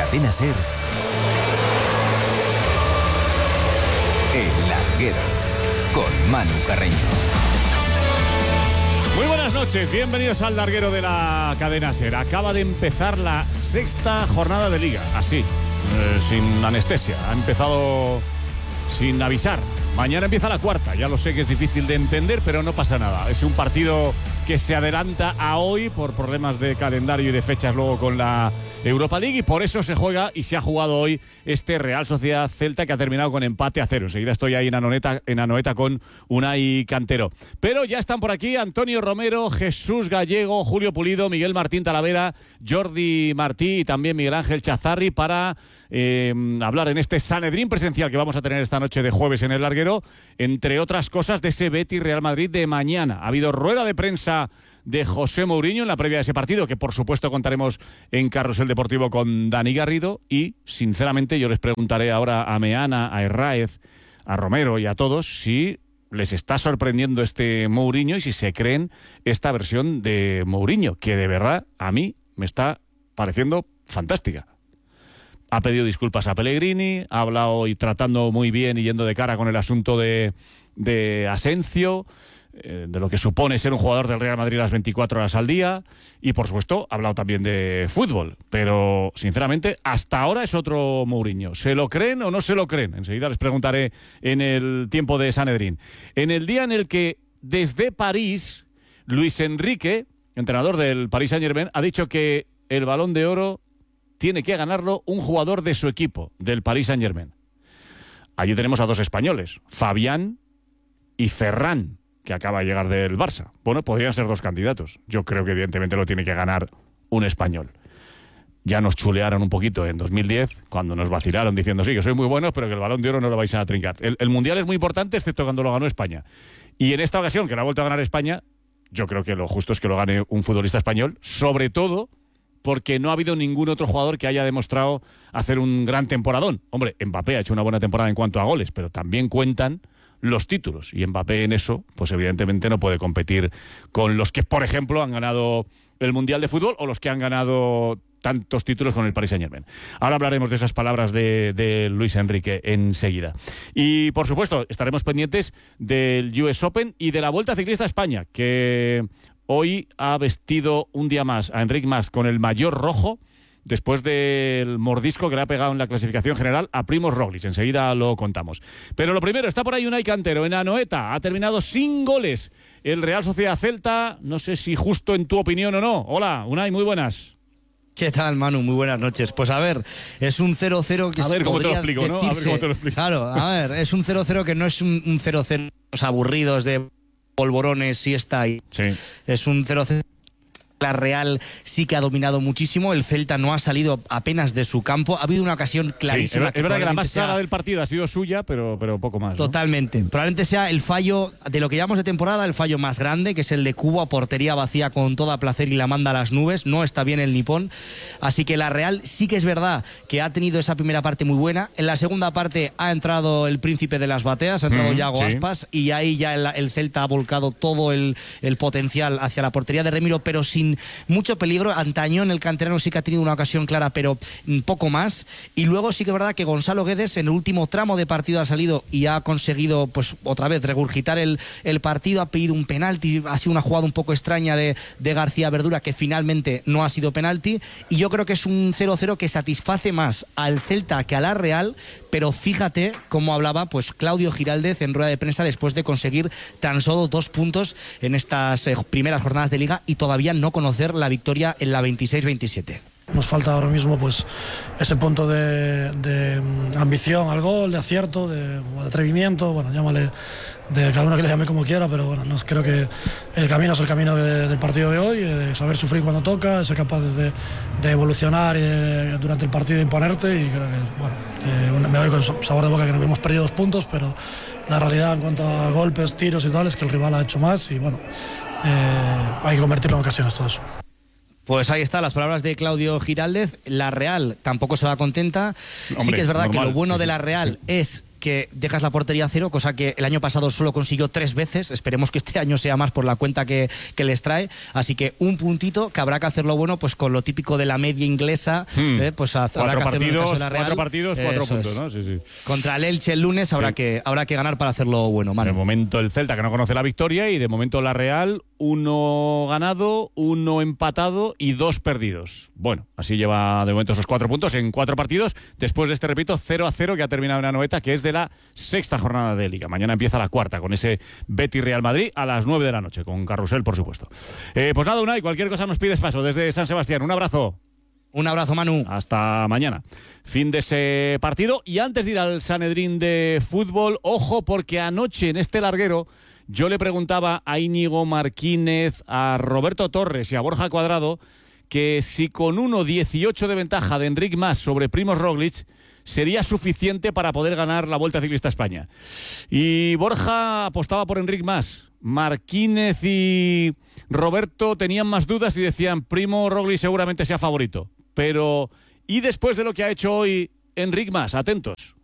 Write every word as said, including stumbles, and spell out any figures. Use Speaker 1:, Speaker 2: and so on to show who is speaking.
Speaker 1: Cadena SER, El Larguero, con Manu Carreño.
Speaker 2: Muy buenas noches, bienvenidos al Larguero de la Cadena SER. Acaba de empezar la sexta jornada de Liga, así, eh, sin anestesia. Ha empezado sin avisar. Mañana empieza la cuarta, ya lo sé que es difícil de entender, pero no pasa nada. Es un partido que se adelanta a hoy por problemas de calendario y de fechas luego con la Europa League, y por eso se juega y se ha jugado hoy este Real Sociedad Celta, que ha terminado con empate a cero. Enseguida estoy ahí en Anoeta, en Anoeta con Unai Cantero. Pero ya están por aquí Antonio Romero, Jesús Gallego, Julio Pulido, Miguel Martín Talavera, Jordi Martí y también Miguel Ángel Chazarri para eh, hablar en este Sanedrín presencial que vamos a tener esta noche de jueves en el Larguero, entre otras cosas de ese Betis Real Madrid de mañana. Ha habido rueda de prensa de José Mourinho en la previa de ese partido, que por supuesto contaremos en Carrusel Deportivo con Dani Garrido, y sinceramente yo les preguntaré ahora a Meana, a Herráez, a Romero y a todos si les está sorprendiendo este Mourinho y si se creen esta versión de Mourinho, que de verdad a mí me está pareciendo fantástica. Ha pedido disculpas a Pellegrini, ha hablado y tratando muy bien y yendo de cara con el asunto de, de Asensio, eh, de lo que supone ser un jugador del Real Madrid las veinticuatro horas al día, y por supuesto ha hablado también de fútbol, pero sinceramente hasta ahora es otro Mourinho. ¿Se lo creen o no se lo creen? Enseguida les preguntaré en el tiempo de Sanedrín. En el día en el que desde París Luis Enrique, entrenador del Paris Saint-Germain, ha dicho que el Balón de Oro tiene que ganarlo un jugador de su equipo, del Paris Saint-Germain. Allí tenemos a dos españoles, Fabián y Ferran, que acaba de llegar del Barça. Bueno, podrían ser dos candidatos. Yo creo que evidentemente lo tiene que ganar un español. Ya nos chulearon un poquito en dos mil diez, cuando nos vacilaron diciendo sí, que sois muy buenos, pero que el Balón de Oro no lo vais a trincar. El, el Mundial es muy importante, excepto cuando lo ganó España. Y en esta ocasión, que lo ha vuelto a ganar España, yo creo que lo justo es que lo gane un futbolista español, sobre todo porque no ha habido ningún otro jugador que haya demostrado hacer un gran temporadón. Hombre, Mbappé ha hecho una buena temporada en cuanto a goles, pero también cuentan los títulos, y Mbappé en eso, pues evidentemente no puede competir con los que, por ejemplo, han ganado el Mundial de Fútbol o los que han ganado tantos títulos con el Paris Saint-Germain. Ahora hablaremos de esas palabras de, de Luis Enrique enseguida. Y, por supuesto, estaremos pendientes del U S Open y de la Vuelta Ciclista a España, que hoy ha vestido un día más a Enric Mas con el maillot rojo, después del mordisco que le ha pegado en la clasificación general a Primož Roglič. Enseguida lo contamos. Pero lo primero, está por ahí Unai Cantero en Anoeta. Ha terminado sin goles el Real Sociedad Celta. No sé si justo en tu opinión o no. Hola, Unai, muy buenas.
Speaker 3: ¿Qué tal, Manu? Muy buenas noches. Pues a ver, es un cero cero que...
Speaker 2: A ver cómo te lo explico,
Speaker 3: decirse,
Speaker 2: ¿no? A ver cómo te lo explico.
Speaker 3: Claro, a ver, es un cero cero que no es un, un cero cero aburridos de polvorones, siesta y...
Speaker 2: Sí.
Speaker 3: Es un cero cero... La Real sí que ha dominado muchísimo. El Celta no ha salido apenas de su campo. Ha habido una ocasión clarísima.
Speaker 2: Sí, es, es verdad que la más clara sea... del partido ha sido suya, pero, pero poco más, ¿no?
Speaker 3: Totalmente. Probablemente sea el fallo de lo que llamamos de temporada, el fallo más grande, que es el de Cubo a portería vacía con toda placer y la manda a las nubes. No está bien el nipón. Así que la Real sí que es verdad que ha tenido esa primera parte muy buena. En la segunda parte ha entrado el príncipe de las bateas, ha entrado mm, Yago sí. Aspas, y ahí ya el, el Celta ha volcado todo el, el potencial hacia la portería de Remiro, pero sin mucho peligro. Antañón, el canterano, sí que ha tenido una ocasión clara, pero poco más. Y luego sí que es verdad que Gonzalo Guedes en el último tramo de partido ha salido y ha conseguido, pues otra vez, regurgitar el, el partido. Ha pedido un penalti, ha sido una jugada un poco extraña de, de García Verdura, que finalmente no ha sido penalti. Y yo creo que es un cero cero que satisface más al Celta que a la Real. Pero fíjate cómo hablaba pues Claudio Giraldez en rueda de prensa después de conseguir tan solo dos puntos en estas eh, primeras jornadas de Liga y todavía no conocer la victoria en la veintiséis veintisiete.
Speaker 4: Nos falta ahora mismo pues ese punto de, de ambición al gol, de acierto, de, de atrevimiento, bueno, llámale, de cada uno que le llame como quiera, pero bueno, no, creo que el camino es el camino de, del partido de hoy, de saber sufrir cuando toca, ser capaces de, de evolucionar y de, durante el partido de imponerte, y creo que, bueno, eh, me voy con sabor de boca que no hemos perdido dos puntos, pero la realidad en cuanto a golpes, tiros y tal es que el rival ha hecho más y bueno, eh, hay que convertirlo en ocasiones todo eso.
Speaker 3: Pues ahí están las palabras de Claudio Giraldez. La Real tampoco se va contenta. Hombre, sí que es verdad normal, que lo bueno sí, de la Real sí. es que dejas la portería a cero, cosa que el año pasado solo consiguió tres veces. Esperemos que este año sea más por la cuenta que, que les trae. Así que un puntito que habrá que hacerlo bueno, pues con lo típico de la media inglesa. Hmm. Eh, pues habrá
Speaker 2: cuatro
Speaker 3: que hacerlo
Speaker 2: partidos,
Speaker 3: en el caso de la Real.
Speaker 2: Cuatro partidos, cuatro
Speaker 3: Eso
Speaker 2: puntos,
Speaker 3: es.
Speaker 2: ¿no? Sí, sí.
Speaker 3: Contra el Elche el lunes habrá, sí. que, habrá que ganar para hacerlo bueno, Manu.
Speaker 2: De momento el Celta, que no conoce la victoria, y de momento la Real, uno ganado, uno empatado y dos perdidos. Bueno, así lleva de momento esos cuatro puntos en cuatro partidos, después de este, repito, cero a cero que ha terminado en Anoeta, que es de la sexta jornada de Liga. Mañana empieza la cuarta, con ese Betis Real Madrid a las nueve de la noche, con Carrusel, por supuesto. Eh, pues nada, Unai, cualquier cosa nos pides paso desde San Sebastián. Un abrazo.
Speaker 3: Un abrazo, Manu.
Speaker 2: Hasta mañana. Fin de ese partido. Y antes de ir al Sanedrín de fútbol, ojo, porque anoche en este larguero yo le preguntaba a Íñigo Martínez, a Roberto Torres y a Borja Cuadrado que si con uno dieciocho de ventaja de Enric Mas sobre Primož Roglič sería suficiente para poder ganar la Vuelta Ciclista a España. Y Borja apostaba por Enric Mas. Martínez y Roberto tenían más dudas y decían Primož Roglič seguramente sea favorito. Pero, ¿y después de lo que ha hecho hoy Enric Mas? Atentos.